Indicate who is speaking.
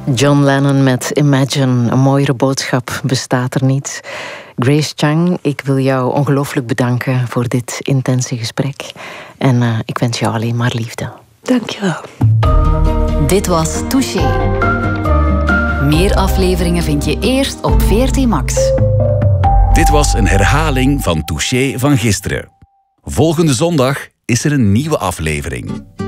Speaker 1: John Lennon met Imagine. Een mooiere boodschap bestaat er niet. Grace Chang, ik wil jou ongelooflijk bedanken voor dit intense gesprek. En ik wens jou alleen maar liefde.
Speaker 2: Dank je wel.
Speaker 3: Dit was Touché. Meer afleveringen vind je eerst op VRT Max.
Speaker 4: Dit was een herhaling van Touché van gisteren. Volgende zondag is er een nieuwe aflevering.